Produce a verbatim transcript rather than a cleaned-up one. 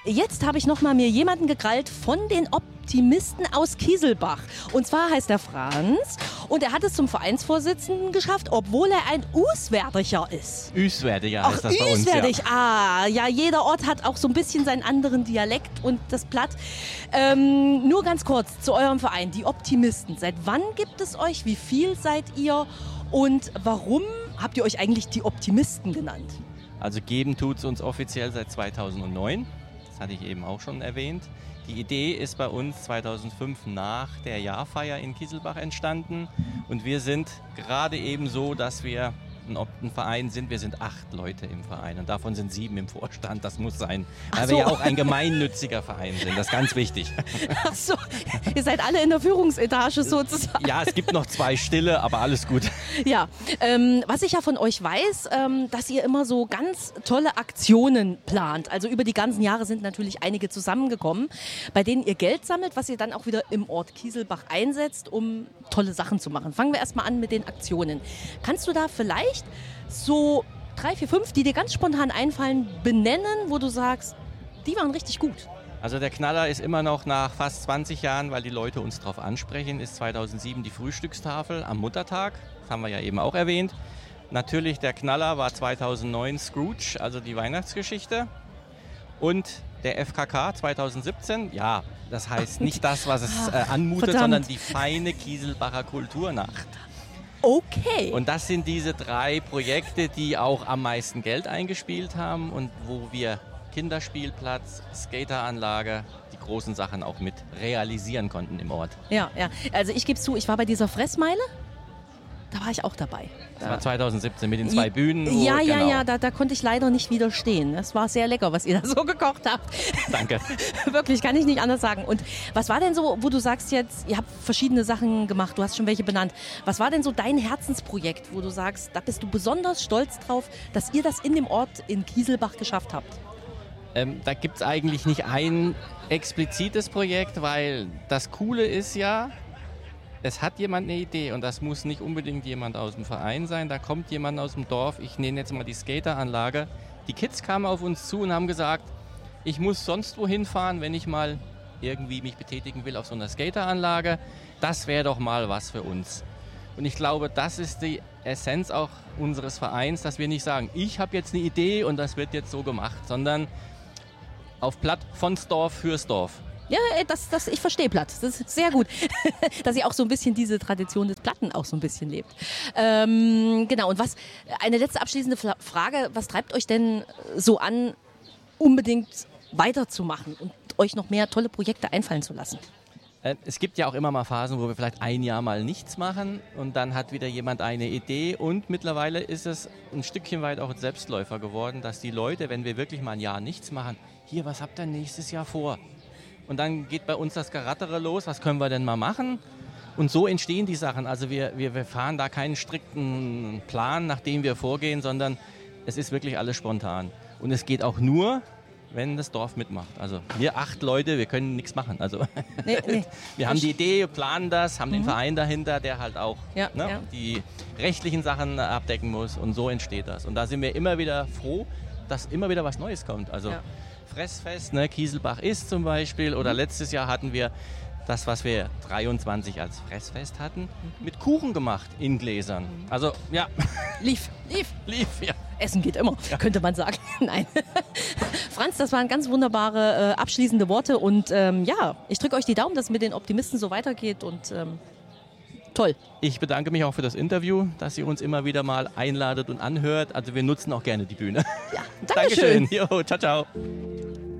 jetzt habe ich noch mal mir jemanden gekrallt von den Optimisten aus Kieselbach. Und zwar heißt er Franz und er hat es zum Vereinsvorsitzenden geschafft, obwohl er ein Uswerdiger ist. Üswerdiger Ach, heißt das bei uns, Üswerdig. ja. Ah, ja, jeder Ort hat auch so ein bisschen seinen anderen Dialekt und das Platt. Ähm, nur ganz kurz zu eurem Verein, die Optimisten. Seit wann gibt es euch? Wie viel seid ihr? Und warum habt ihr euch eigentlich die Optimisten genannt? Also geben tut es uns offiziell seit zweitausendneun. Das hatte ich eben auch schon erwähnt. Die Idee ist bei uns zweitausendfünf nach der Jahrfeier in Kieselbach entstanden. Und wir sind gerade eben so, dass wir ein, ein Verein sind. Wir sind acht Leute im Verein und davon sind sieben im Vorstand. Das muss sein, weil Ach so. wir ja auch ein gemeinnütziger Verein sind. Das ist ganz wichtig. Ach so, ihr seid alle in der Führungsetage sozusagen. Ja, es gibt noch zwei Stille, aber alles gut. Ja, ähm, was ich ja von euch weiß, ähm, dass ihr immer so ganz tolle Aktionen plant. Also über die ganzen Jahre sind natürlich einige zusammengekommen, bei denen ihr Geld sammelt, was ihr dann auch wieder im Ort Kieselbach einsetzt, um tolle Sachen zu machen. Fangen wir erstmal an mit den Aktionen. Kannst du da vielleicht so drei, vier, fünf, die dir ganz spontan einfallen, benennen, wo du sagst, die waren richtig gut? Also der Knaller ist immer noch nach fast zwanzig Jahren, weil die Leute uns darauf ansprechen, ist zweitausendsieben die Frühstückstafel am Muttertag. Das haben wir ja eben auch erwähnt. Natürlich der Knaller war zweitausendneun Scrooge, also die Weihnachtsgeschichte. Und der F K K zweitausendsiebzehn, ja, das heißt nicht das, was es äh, anmutet, Verdammt. sondern die feine Kieselbacher Kulturnacht. Okay. Und das sind diese drei Projekte, die auch am meisten Geld eingespielt haben und wo wir Kinderspielplatz, Skateranlage, die großen Sachen auch mit realisieren konnten im Ort. Ja, ja. Also ich gebe zu, ich war bei dieser Fressmeile, da war ich auch dabei. Das war zweitausendsiebzehn mit den zwei Bühnen. Wo, Ja, ja, genau. ja, da, da konnte ich leider nicht widerstehen. Das war sehr lecker, was ihr da so gekocht habt. Danke. Wirklich, kann ich nicht anders sagen. Und was war denn so, wo du sagst jetzt, ihr habt verschiedene Sachen gemacht, du hast schon welche benannt. Was war denn so dein Herzensprojekt, wo du sagst, da bist du besonders stolz drauf, dass ihr das in dem Ort in Kieselbach geschafft habt? Ähm, da gibt es eigentlich nicht ein explizites Projekt, weil das Coole ist ja, es hat jemand eine Idee und das muss nicht unbedingt jemand aus dem Verein sein. Da kommt jemand aus dem Dorf, ich nenne jetzt mal die Skateranlage. Die Kids kamen auf uns zu und haben gesagt, ich muss sonst wohin fahren, wenn ich mal irgendwie mich betätigen will auf so einer Skateranlage. Das wäre doch mal was für uns. Und ich glaube, das ist die Essenz auch unseres Vereins, dass wir nicht sagen, ich habe jetzt eine Idee und das wird jetzt so gemacht, sondern auf Platt von's Dorf fürs Dorf. Ja, das, das, ich verstehe Platt. Das ist sehr gut, dass ihr auch so ein bisschen diese Tradition des Platten auch so ein bisschen lebt. Ähm, genau, und was, eine letzte abschließende Frage, was treibt euch denn so an, unbedingt weiterzumachen und euch noch mehr tolle Projekte einfallen zu lassen? Es gibt ja auch immer mal Phasen, wo wir vielleicht ein Jahr mal nichts machen und dann hat wieder jemand eine Idee und mittlerweile ist es ein Stückchen weit auch ein Selbstläufer geworden, dass die Leute, wenn wir wirklich mal ein Jahr nichts machen, hier, was habt ihr nächstes Jahr vor? Und dann geht bei uns das Gerattere los, was können wir denn mal machen? Und so entstehen die Sachen. Also wir, wir, wir fahren da keinen strikten Plan, nach dem wir vorgehen, sondern es ist wirklich alles spontan. Und es geht auch nur, wenn das Dorf mitmacht. Also wir acht Leute, wir können nichts machen. Also Nee, nee. wir haben die Idee, planen das, haben den Verein dahinter, der halt auch Ja, ne, ja. die rechtlichen Sachen abdecken muss. Und so entsteht das. Und da sind wir immer wieder froh, dass immer wieder was Neues kommt. Also Ja. Fressfest, ne, Kieselbach ist zum Beispiel. Oder letztes Jahr hatten wir das, was wir dreiundzwanzig als Fressfest hatten, mit Kuchen gemacht in Gläsern. Also ja, Lief, lief. lief, ja. Essen geht immer, könnte man sagen. Nein. Franz, das waren ganz wunderbare äh, abschließende Worte und ähm, ja, ich drücke euch die Daumen, dass es mit den Optimisten so weitergeht und ähm, toll. Ich bedanke mich auch für das Interview, dass ihr uns immer wieder mal einladet und anhört. Also wir nutzen auch gerne die Bühne. Ja, Dankeschön. Dankeschön. Jo, ciao, ciao.